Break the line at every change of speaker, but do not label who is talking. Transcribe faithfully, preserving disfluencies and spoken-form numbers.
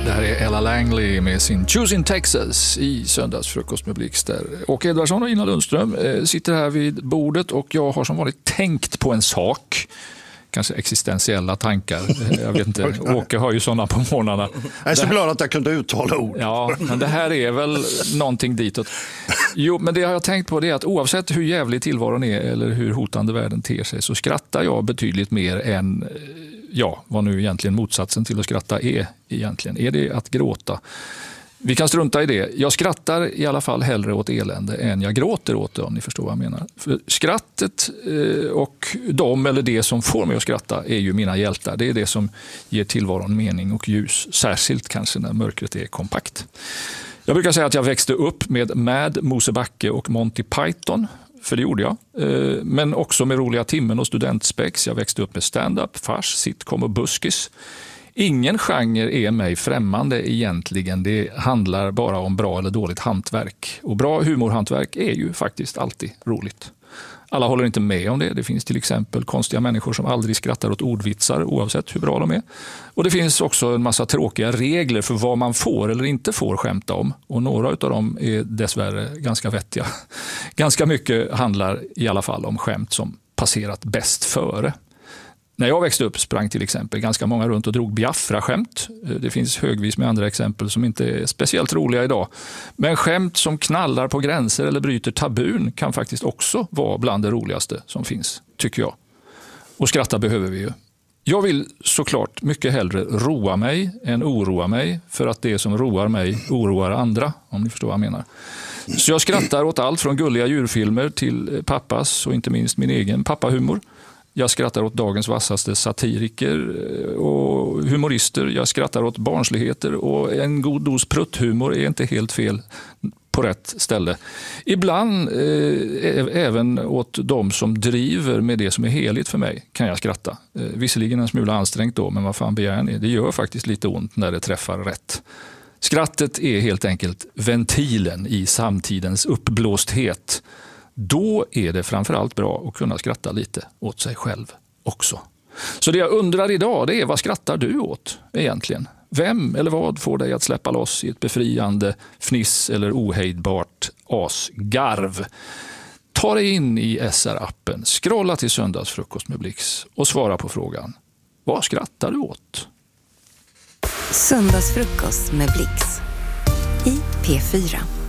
Det här är Ella Langley med sin Choosing Texas i Söndagsfrukost med Blix där. Och Edvardsson och Ina Lundström sitter här vid bordet och jag har som vanligt tänkt på en sak. Kanske existentiella tankar. Jag vet inte, Åke har ju sådana på morgnarna.
Jag är så glad att jag kunde uttala ord.
Ja, men det här är väl någonting ditåt. Jo, men det jag har tänkt på det är att oavsett hur jävlig tillvaron är eller hur hotande världen ter sig så skrattar jag betydligt mer än, ja, vad nu egentligen motsatsen till att skratta är egentligen. Är det att gråta? Vi kan strunta i det. Jag skrattar i alla fall hellre åt elände än jag gråter åt det, om ni förstår vad jag menar. För skrattet och de eller det som får mig att skratta är ju mina hjältar. Det är det som ger tillvaron mening och ljus. Särskilt kanske när mörkret är kompakt. Jag brukar säga att jag växte upp med Mad, Mosebacke och Monty Python. För det gjorde jag. Men också med Roliga timmen och Studentspex. Jag växte upp med stand-up, fars, sitcom och buskis. Ingen genre är mig främmande egentligen. Det handlar bara om bra eller dåligt hantverk. Och bra humorhantverk är ju faktiskt alltid roligt. Alla håller inte med om det. Det finns till exempel konstiga människor som aldrig skrattar åt ordvitsar oavsett hur bra de är. Och det finns också en massa tråkiga regler för vad man får eller inte får skämta om. Och några av dem är dessvärre ganska vettiga. Ganska mycket handlar i alla fall om skämt som passerat bäst före. När jag växte upp sprang till exempel ganska många runt och drog Biafra-skämt. Det finns högvis med andra exempel som inte är speciellt roliga idag. Men skämt som knallar på gränser eller bryter tabun kan faktiskt också vara bland det roligaste som finns, tycker jag. Och skratta behöver vi ju. Jag vill såklart mycket hellre roa mig än oroa mig för att det som roar mig oroar andra, om ni förstår vad jag menar. Så jag skrattar åt allt från gulliga djurfilmer till pappas och inte minst min egen pappahumor. Jag skrattar åt dagens vassaste satiriker och humorister. Jag skrattar åt barnsligheter och en god dos prutthumor är inte helt fel på rätt ställe. Ibland eh, även åt de som driver med det som är heligt för mig kan jag skratta. Eh, visserligen en smula ansträngt då, men vad fan begär ni? Det gör faktiskt lite ont när det träffar rätt. Skrattet är helt enkelt ventilen i samtidens uppblåsthet. Då är det framförallt bra att kunna skratta lite åt sig själv också. Så det jag undrar idag det är, vad skrattar du åt egentligen? Vem eller vad får dig att släppa loss i ett befriande fniss eller ohejdbart asgarv? Ta dig in i S R-appen, scrolla till Söndagsfrukost med Blix och svara på frågan: vad skrattar du åt?
Söndagsfrukost med Blix i P fyra.